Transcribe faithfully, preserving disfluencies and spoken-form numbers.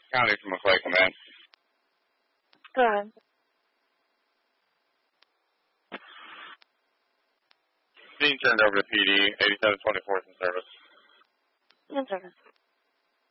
County from McClay Command. Go ahead. Being turned over to P D, eighty-seven twenty-four in service. In service.